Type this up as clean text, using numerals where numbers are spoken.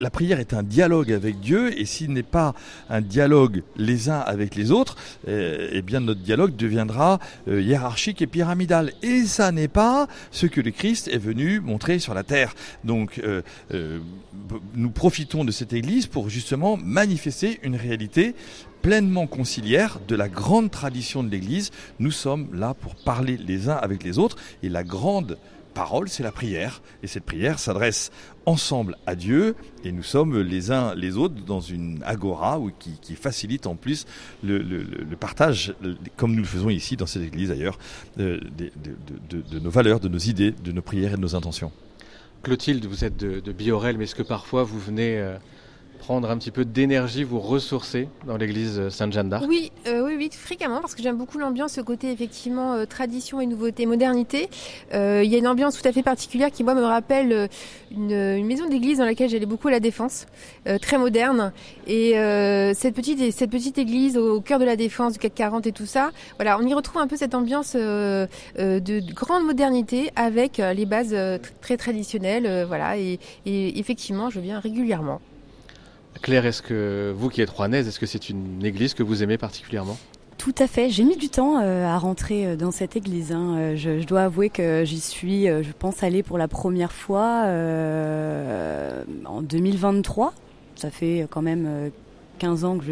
La prière est un dialogue avec Dieu, et s'il n'est pas un dialogue les uns avec les autres, eh bien notre dialogue deviendra hiérarchique et pyramidal. Et ça n'est pas ce que le Christ est venu montrer sur la terre. Donc nous profitons de cette Église pour justement manifester une réalité pleinement conciliaire de la grande tradition de l'Église. Nous sommes là pour parler les uns avec les autres, et la grande parole, c'est la prière. Et cette prière s'adresse ensemble à Dieu, et nous sommes les uns les autres dans une agora qui facilite en plus le partage, comme nous le faisons ici dans cette église d'ailleurs, de nos valeurs, de nos idées, de nos prières et de nos intentions. Clotilde, vous êtes de Biorel, mais est-ce que parfois vous venez prendre un petit peu d'énergie, vous ressourcer dans l'église Sainte-Jeanne d'Arc? Oui, fréquemment, parce que j'aime beaucoup l'ambiance, ce côté effectivement tradition et nouveauté, modernité. Il y a une ambiance tout à fait particulière qui, moi, me rappelle une maison d'église dans laquelle j'allais beaucoup à la Défense, très moderne. Et cette petite église au cœur de la Défense, du CAC 40 et tout ça, voilà, on y retrouve un peu cette ambiance de grande modernité avec les bases très traditionnelles, voilà. Et effectivement, je viens régulièrement. Claire, est-ce que vous qui êtes rouennaise, est-ce que c'est une église que vous aimez particulièrement? Tout à fait, j'ai mis du temps à rentrer dans cette église. Je dois avouer que j'y suis, je pense, allée pour la première fois en 2023. Ça fait quand même 15 ans que je